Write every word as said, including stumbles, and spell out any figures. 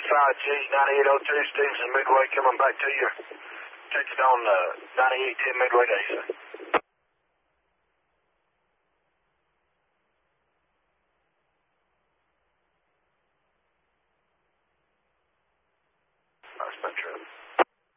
five G, ninety-eight oh two, Stevenson Midway coming back to you. Checked it on uh, ninety-eight ten Midway Day, sir.